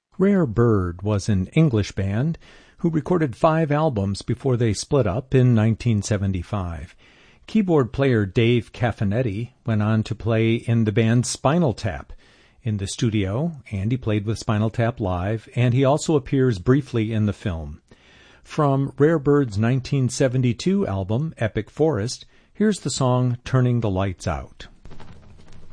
Rare Bird was an English band who recorded 5 albums before they split up in 1975. Keyboard player Dave Caffanetti went on to play in the band Spinal Tap. In the studio, Andy played with Spinal Tap live, and he also appears briefly in the film. From Rare Bird's 1972 album, Epic Forest, here's the song Turning the Lights Out.